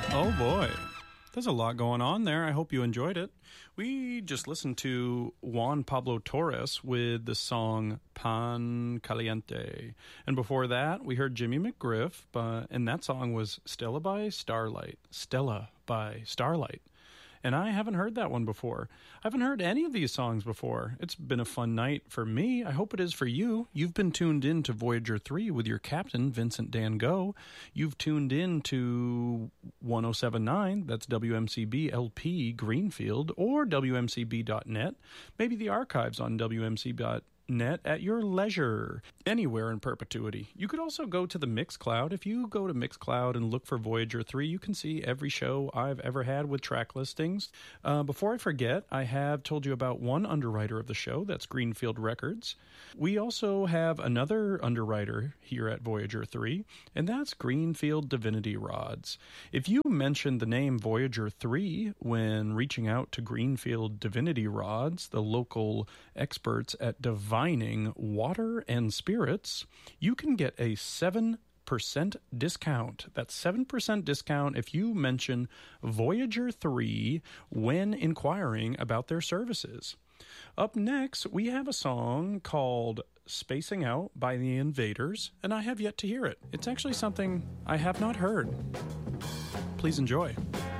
Oh boy. There's a lot going on there. I hope you enjoyed it. We just listened to Juan Pablo Torres with the song Pan Caliente. And before that, we heard Jimmy McGriff, and that song was Stella by Starlight. Stella by Starlight. And I haven't heard that one before. I haven't heard any of these songs before. It's been a fun night for me. I hope it is for you. You've been tuned in to Voyager 3 with your captain, Vincent Dan Go. You've tuned in to 1079, that's WMCB LP Greenfield, or WMCB.net. Maybe the archives on WMCB.net at your leisure, anywhere in perpetuity. You could also go to the Mixcloud. If you go to Mixcloud and look for Voyager 3, you can see every show I've ever had with track listings. Before I forget, I have told you about one underwriter of the show, that's Greenfield Records. We also have another underwriter here at Voyager 3, and that's Greenfield Divinity Rods. If you mention the name Voyager 3 when reaching out to Greenfield Divinity Rods, the local experts at divining water and spirits, you can get a 7% discount. That's 7% discount if you mention Voyager 3 when inquiring about their services. Up next, we have a song called Spacing Out by the Invaders, and I have yet to hear it. It's actually something I have not heard. Please enjoy.